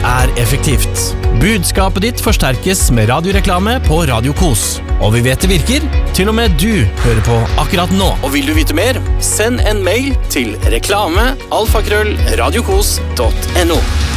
effektivt. Budskapet ditt forsterkes med radioreklame på Radio Kos. Og vi vet det virker, til og med du hører på akkurat nå. Og vil du vite mer? Send en mail til reklame@radiokos.no.